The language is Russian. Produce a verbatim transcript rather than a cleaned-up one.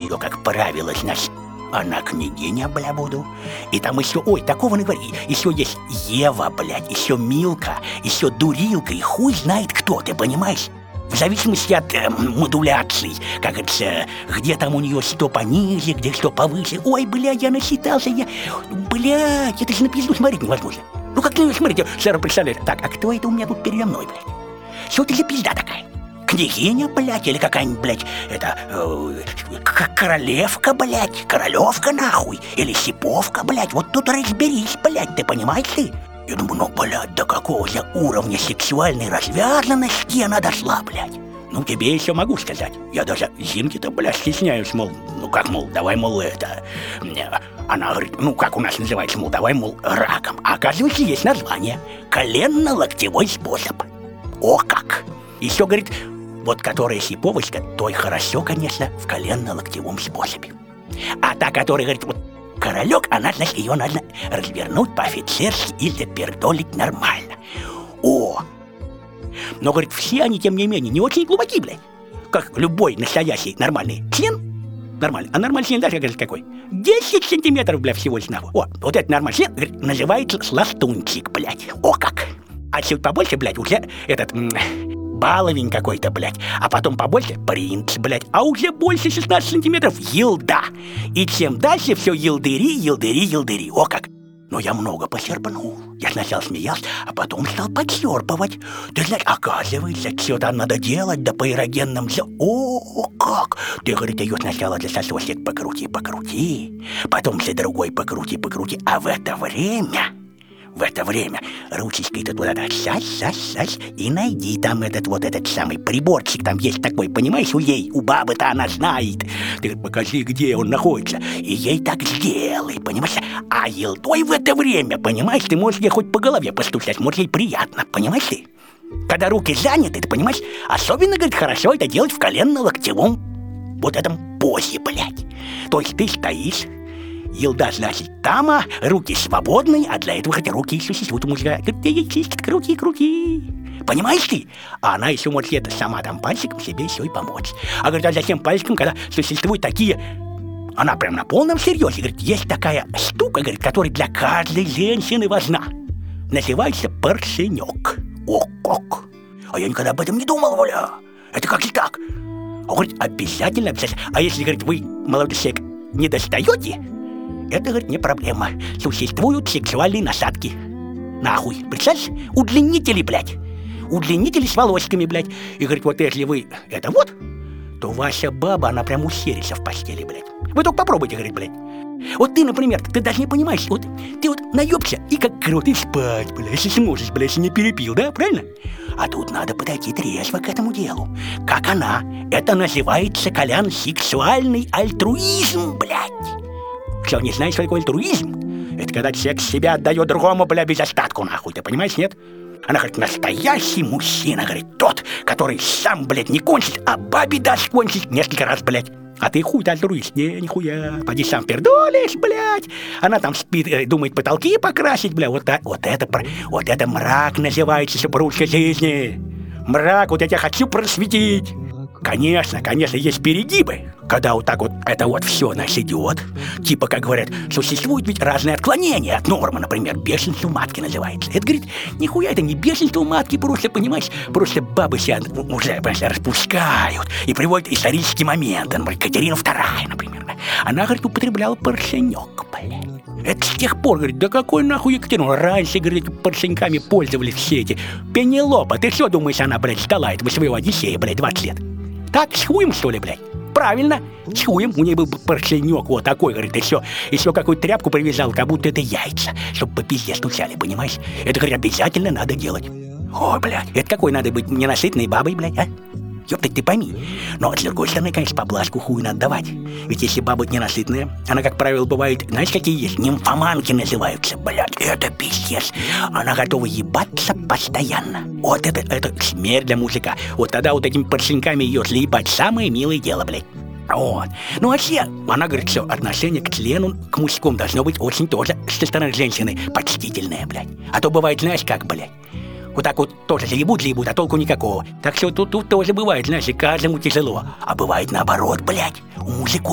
ее, как правило, знаешь, она княгиня, бля, буду. И там еще, ой, такого не говори. Еще есть Ева, блядь, еще Милка, еще Дурилка, и хуй знает кто, ты понимаешь? В зависимости от э, модуляций, как говорится, где там у нее что пониже, где что повыше. Ой, блядь, я насчитался, я... Блядь, это же на пизду смотреть невозможно. Ну как ты смотрите, Сара представляет. Так, а кто это у меня тут передо мной, блядь? Что это за пизда такая? Княгиня, блядь, или какая-нибудь, блядь, это... Э, королевка, блядь, королевка, нахуй. Или сиповка, блядь, вот тут разберись, блядь, ты понимаешь ты? Я думаю, ну, блядь, до какого же уровня сексуальной развязанности она дошла, блядь? Ну, тебе еще могу сказать. Я даже Зинки-то, блядь, стесняюсь, мол, ну как, мол, давай, мол, это... Она говорит, ну, как у нас называется, мол, давай, мол, раком. А оказывается, есть название. Коленно-локтевой способ. О как! Еще, говорит, вот которая сиповочка, той хорошо, конечно, в коленно-локтевом способе. А та, которая, говорит, вот... Королек, она, значит, ее надо развернуть по-офицерски и запердолить нормально. О! Но, говорит, все они, тем не менее, не очень глубоки, блядь. Как любой настоящий нормальный член. Нормальный. А нормальный член, даже, говорит, какой? десять сантиметров, блядь, всего лишь нахуй. О, вот этот нормальный член, говорит, называется сластунчик, блядь. О как! А чуть побольше, блядь, уже этот... баловень какой-то, блядь, а потом побольше принц, блядь, а уже больше шестнадцати сантиметров елда. И чем дальше все елдыри, елдыри, елдыри. О как! Но я много почерпнул. Я сначала смеялся, а потом стал почерпывать. Ты знаешь, оказывается, что там надо делать, да по эрогенным за... О, как! Ты, говорит, ее сначала за сосочек покрути, покрути, потом за другой покрути, покрути, а в это время... В это время ручечкой-то туда сась, сась, сась, и найди там этот вот этот самый приборчик, там есть такой, понимаешь, у ей, у бабы-то она знает. Ты покажи, где он находится, и ей так сделай, понимаешь? А елдой в это время, понимаешь, ты можешь ей хоть по голове постучать, может, ей приятно, понимаешь ты? Когда руки заняты, ты понимаешь, особенно, говорит, хорошо это делать в коленно-локтевом вот этом позе, блядь. То есть ты стоишь, елда, значит, там, а руки свободные, а для этого хотя руки еще существуют у мужика. Крути, крути. Понимаешь ты? А она еще может это сама там пальчиком себе еще и помочь. А говорит, а зачем пальчиком, когда существуют такие... Она прям на полном серьезе, говорит, есть такая штука, говорит, которая для каждой женщины важна. Называется поршенек. О, как! А я никогда об этом не думал, Оля. Это как же так? А говорит, обязательно, обязательно. А если, говорит, вы, молодой человек, не достаете... Это, говорит, не проблема. Существуют сексуальные насадки. Нахуй. Представляешь? Удлинители, блядь. Удлинители с волосиками, блядь. И, говорит, вот если вы это вот, то ваша баба, она прям усерится в постели, блядь. Вы только попробуйте, говорит, блядь. Вот ты, например, ты даже не понимаешь, вот ты вот наебся и как крот и спать, блядь, если сможешь, блядь, если не перепил, да, правильно? А тут надо подойти трезво к этому делу. Как она. Это называется, Колян, сексуальный альтруизм, блядь. Что, не знаешь, что такое альтруизм? Это когда человек себя отдает другому, бля, без остатку, нахуй, ты понимаешь, нет? Она говорит, настоящий мужчина, говорит, тот, который сам, блядь, не кончит, а бабе даст кончить несколько раз, блядь. А ты хуй-то альтруист, не, нихуя, поди сам пердолишь, блядь. Она там спит, э, думает потолки покрасить, бля, вот, а, вот это, вот это мрак называется супружеской жизни. Мрак, вот я тебя хочу просветить. Конечно, конечно, есть перегибы, когда вот так вот это вот все нас идет. Типа, как говорят, существуют ведь разные отклонения от нормы, например, бешенство матки называется. Это, говорит, нихуя это не бешенство матки, просто, понимаешь, просто бабы себя уже, понимаешь, распускают и приводят исторический момент. Например, Катерина вторая, например. Она, говорит, употребляла поршенек, блядь. Это с тех пор, говорит, да какой нахуй Екатерина? Раньше, говорит, поршеньками пользовались все эти. Пенелопа, ты что думаешь, она, блядь, ждала этого своего Одиссея, блядь, двадцать лет? Так, с хуем, что ли, блядь? Правильно, с хуем. У нее был поршенек вот такой, говорит, и все. Еще какую-то тряпку привязал, как будто это яйца, чтобы по пизде стучали, понимаешь? Это, говорит, обязательно надо делать. Ой, блядь, это какой надо быть ненасытной бабой, блядь, а? Ёптать, ты пойми. Но, с другой стороны, конечно, поблажку хуй надо давать. Ведь если баба ненасытная, она, как правило, бывает, знаешь, какие есть? Нимфоманки называются, блядь. Это пиздец. Она готова ебаться постоянно. Вот это, это смерть для мужика. Вот тогда вот этими поршеньками ее слебать самое милое дело, блядь. Вот. Ну, вообще, она говорит, что отношение к члену, к мужскому должно быть очень тоже со стороны женщины почтительное, блядь. А то бывает, знаешь, как, блядь. Вот так вот тоже заебут, заебут, а толку никакого. Так что тут, тут тоже бывает, знаешь, и каждому тяжело. А бывает наоборот, блядь, у мужиков.